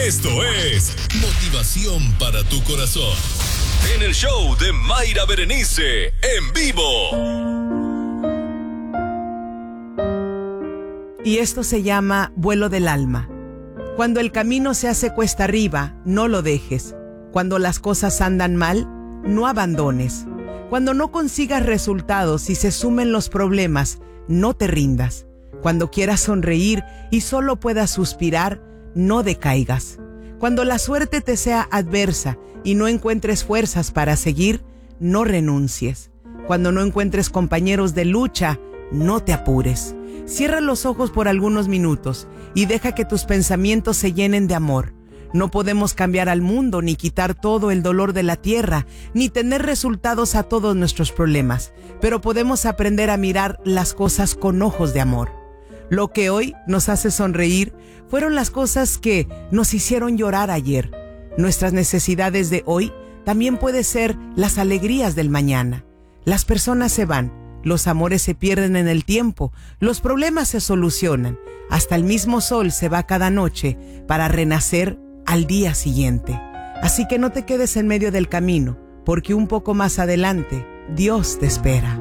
Esto es motivación para tu corazón. En el show de Mayra Berenice, en vivo. Y esto se llama vuelo del alma. Cuando el camino se hace cuesta arriba, no lo dejes. Cuando las cosas andan mal, no abandones. Cuando no consigas resultados y se sumen los problemas, no te rindas. Cuando quieras sonreír y solo puedas suspirar, no decaigas. Cuando la suerte te sea adversa y no encuentres fuerzas para seguir, no renuncies. Cuando no encuentres compañeros de lucha, no te apures. Cierra los ojos por algunos minutos y deja que tus pensamientos se llenen de amor. No podemos cambiar al mundo, ni quitar todo el dolor de la tierra, ni tener resultados a todos nuestros problemas, pero podemos aprender a mirar las cosas con ojos de amor. Lo que hoy nos hace sonreír fueron las cosas que nos hicieron llorar ayer. Nuestras necesidades de hoy también pueden ser las alegrías del mañana. Las personas se van, los amores se pierden en el tiempo, los problemas se solucionan, hasta el mismo sol se va cada noche para renacer al día siguiente. Así que no te quedes en medio del camino, porque un poco más adelante, Dios te espera.